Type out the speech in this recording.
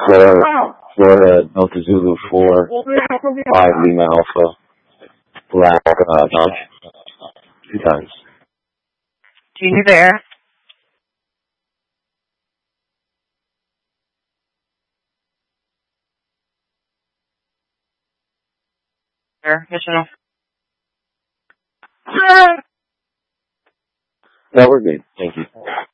Florida, Delta Zulu 4, 5 Lima Alpha, Black, Tom. 2 times. Genie there. Yes or no? No, we're good. Thank you.